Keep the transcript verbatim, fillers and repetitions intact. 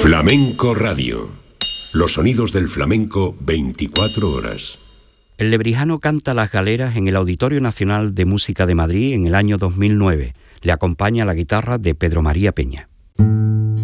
Flamenco Radio. Los sonidos del flamenco veinticuatro horas. El lebrijano canta Las Galeras en el Auditorio Nacional de Música de Madrid en el año dos mil nueve. Le acompaña la guitarra de Pedro María Peña.